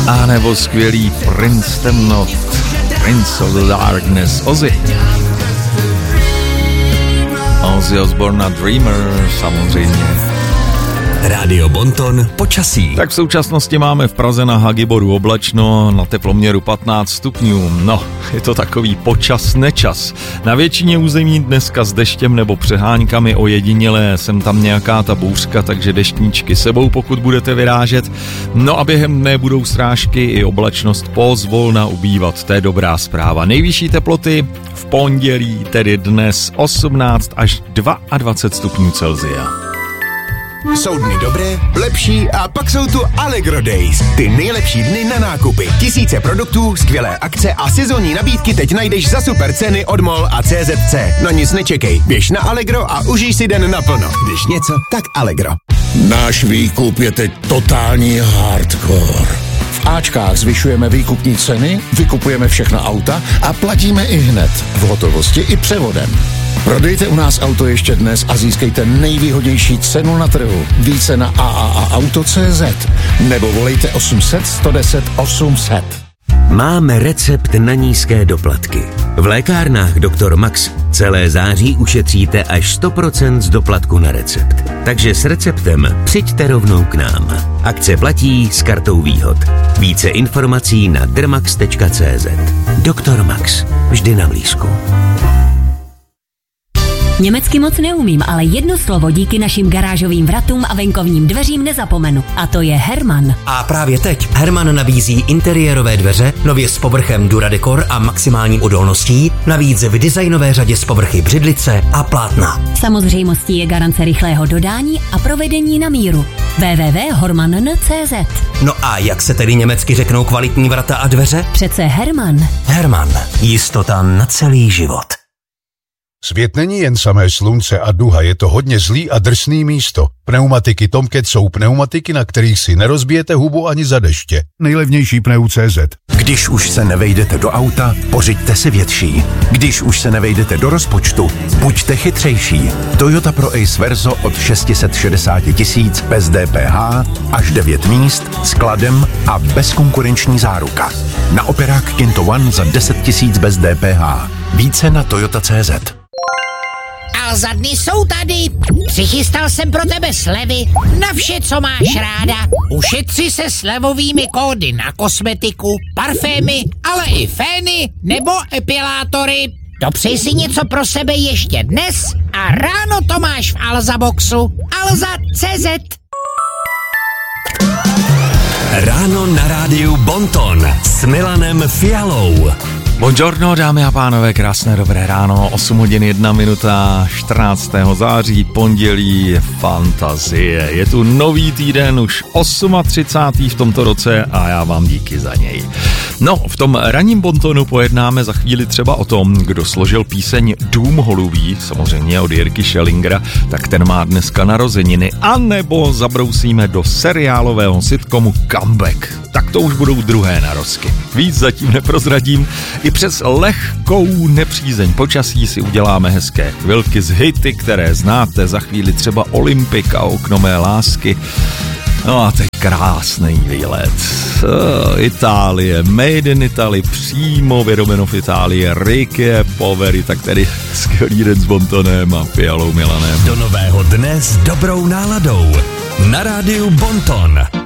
A nebo skvělý Prince of the Darkness, Ozzy Osbourne a Dreamer, samozřejmě. Rádio Bonton počasí. Tak v současnosti máme v Praze na Hagiboru oblačno, na teploměru 15 stupňů. No, je to takový počas nečas. Na většině území dneska s deštěm nebo přeháňkami, ojedinělé sem tam nějaká ta bouřka, takže deštníčky sebou, pokud budete vyrážet. No a během dne budou srážky i oblačnost pozvolna ubývat, to je dobrá zpráva. Nejvyšší teploty v pondělí, tedy dnes 18 až 22 stupňů Celsia. Jsou dny dobré, lepší a pak jsou tu Allegro Days. Ty nejlepší dny na nákupy. Tisíce produktů, skvělé akce a sezónní nabídky teď najdeš za super ceny od MOL a CZC. Na nic nečekej, běž na Allegro a užij si den naplno. Když něco, tak Allegro. Náš výkup je teď totální hardcore. V Ačkách zvyšujeme výkupní ceny, vykupujeme všechna auta a platíme i hned, v hotovosti i převodem. Prodejte u nás auto ještě dnes a získejte nejvýhodnější cenu na trhu. Více na AAAauto.cz nebo volejte 800 110 800. Máme recept na nízké doplatky. V lékárnách Dr. Max celé září ušetříte až 100% z doplatku na recept. Takže s receptem přijďte rovnou k nám. Akce platí s kartou výhod. Více informací na drmax.cz. Dr. Max. Vždy na blízku. Německy moc neumím, ale jedno slovo díky našim garážovým vratům a venkovním dveřím nezapomenu. A to je Herman. A právě teď Herman nabízí interiérové dveře, nově s povrchem Duradecor a maximální odolností, navíc v designové řadě s povrchy břidlice a plátna. Samozřejmostí je garance rychlého dodání a provedení na míru. www.hormann.cz. No a jak se tedy německy řeknou kvalitní vrata a dveře? Přece Herman. Herman. Jistota na celý život. Svět není jen samé slunce a duha, je to hodně zlý a drsný místo. Pneumatiky Tomcat jsou pneumatiky, na kterých si nerozbijete hubu ani za deště. Nejlevnější pneu.cz. Když už se nevejdete do auta, pořiďte si větší. Když už se nevejdete do rozpočtu, buďte chytřejší. Toyota Pro Ace Verso od 660 000 bez DPH, až 9 míst, skladem a bezkonkurenční záruka. Na operák Kinto One za 10 000 bez DPH. Více na Toyota.cz. A za dny jsou tady. Přichystal jsem pro tebe slevy na vše, co máš ráda. Ušetři se slevovými kódy na kosmetiku, parfémy, ale i fény nebo epilátory. Dopřej si něco pro sebe ještě dnes a ráno to máš v Alza Boxu. Alza.cz. Ráno na rádiu Bonton s Milanem Fialou. Buongiorno, dámy a pánové, krásné dobré ráno, 8 hodin 1 minuta, 14. září, pondělí, fantazie. Je tu nový týden, už 38. v tomto roce a já vám díky za něj. No, v tom ranním Bontonu pojednáme za chvíli třeba o tom, kdo složil píseň Dům holubí, samozřejmě od Jirky Schellingera, tak ten má dneska narozeniny, anebo zabrousíme do seriálového sitcomu Comeback. Tak to už budou druhé narozky. Víc zatím neprozradím. I přes lehkou nepřízeň počasí si uděláme hezké chvilky z hity, které znáte, za chvíli třeba Olympik a Okno mé lásky. No a teď krásný výlet. Itálie, Made in Italy, přímo vyrobeno v Itálii, Ricky Poveri, tak tedy skvělý den s Bontonem a Fialou Milanem. Do nového dne s dobrou náladou. Na rádiu Bonton.